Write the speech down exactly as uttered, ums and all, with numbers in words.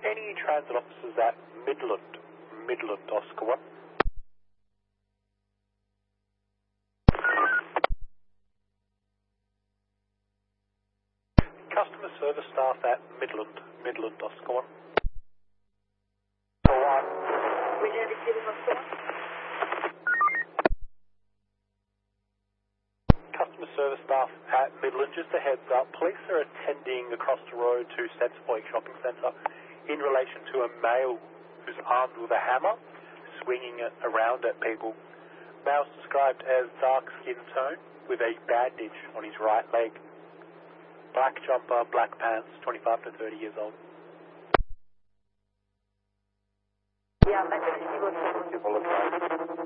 Any transit officers at Midland, Midland, Oscar one. Customer service staff at Midland, Midland, Oscar one. Virginia City, Oscar one. Customer service staff at Midland, just a heads up, police are attending across the road to Centre Point Shopping Centre in relation to a male who's armed with a hammer, swinging it around at people. Male's described as dark skin tone with a bandage on his right leg. Black jumper, black pants, twenty-five to thirty years old. Yeah, I'm